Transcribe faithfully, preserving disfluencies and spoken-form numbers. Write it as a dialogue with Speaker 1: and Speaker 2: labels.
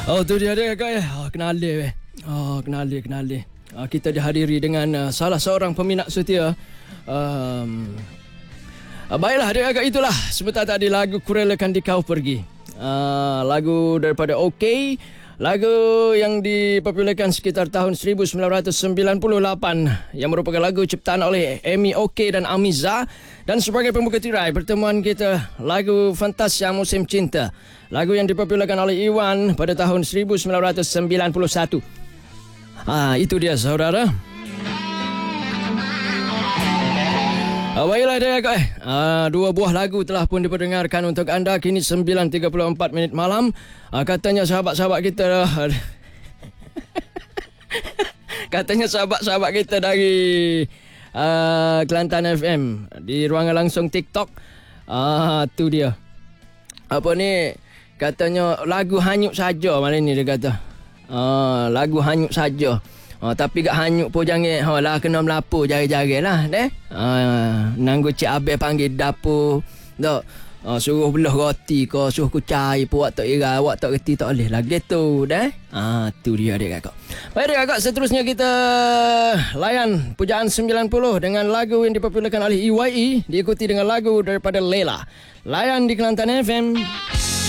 Speaker 1: Oh tu dia dia guys. Oh, kenali weh. Oh kenali kenali. Uh, kita dihadiri dengan uh, salah seorang peminat setia. Um, uh, baiklah dia agak itulah. Sebentar tadi lagu Kurelakan Di Kau Pergi. Uh, lagu daripada OK. Lagu yang dipopularkan sekitar tahun seribu sembilan ratus sembilan puluh lapan yang merupakan lagu ciptaan oleh Amy OK dan Amiza. Dan sebagai pembuka tirai pertemuan kita, lagu Fantasia Musim Cinta. Lagu yang dipopularkan oleh Iwan pada tahun seribu sembilan ratus sembilan puluh satu. Ah, itu dia saudara. Ah, baiklah dia guys. Ah, dua buah lagu telah pun diperdengarkan untuk anda. Kini sembilan tiga puluh empat minit malam. Ah, katanya sahabat-sahabat kita katanya sahabat-sahabat kita dari uh, Kelantan F M di ruangan langsung TikTok. Ah, tu dia. Apa ni? Katanya lagu hanyut saja malam ni dia kata. Ah, lagu hanyut saja. Oh, tapi gak hanyut pun jangan oh, lah kena melapu jari-jari lah deh. Ah, nanggu Cik Abel panggil dapur. Dak. Ah, suruh belah roti ke, suruh kucai pun awak tak ira, awak tak reti tak boleh lah gitu deh. Ah, tu dia dia kakak. Baik dia kakak, seterusnya kita layan pujaan sembilan puluh dengan lagu yang dipopularkan oleh E Y E diikuti dengan lagu daripada Lela. Layan di Kelantan F M.